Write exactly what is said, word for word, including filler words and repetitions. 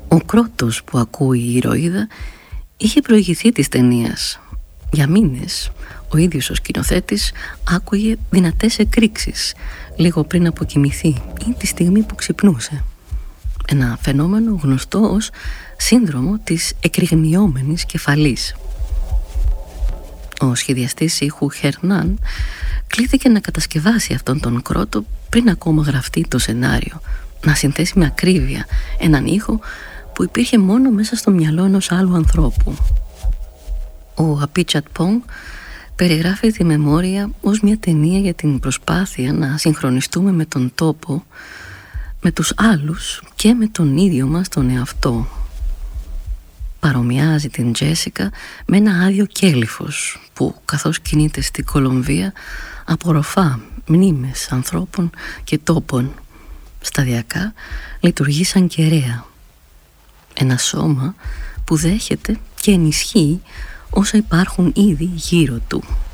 Ο Κρότος που ακούει η ηρωίδα είχε προηγηθεί της ταινίας. Για μήνες ο ίδιος ο σκηνοθέτης άκουγε δυνατές εκρήξεις λίγο πριν αποκοιμηθεί ή τη στιγμή που ξυπνούσε. Ένα φαινόμενο γνωστό ως σύνδρομο της εκρηγνιόμενης κεφαλής. Ο σχεδιαστής ήχου Χερνάν κλήθηκε να κατασκευάσει αυτόν τον Κρότο πριν ακόμα γραφτεί το σενάριο, να συνθέσει με ακρίβεια έναν ήχο που υπήρχε μόνο μέσα στο μυαλό ενός άλλου ανθρώπου. Ο Απίτσατ Πονγκ περιγράφει τη μεμόρια ως μια ταινία για την προσπάθεια να συγχρονιστούμε με τον τόπο, με τους άλλους και με τον ίδιο μας τον εαυτό. Παρομοιάζει την Τζέσικα με ένα άδειο κέλυφος που καθώς κινείται στην Κολομβία απορροφά μνήμες ανθρώπων και τόπων. Σταδιακά λειτουργεί σαν κεραία. Ένα σώμα που δέχεται και ενισχύει όσα υπάρχουν ήδη γύρω του.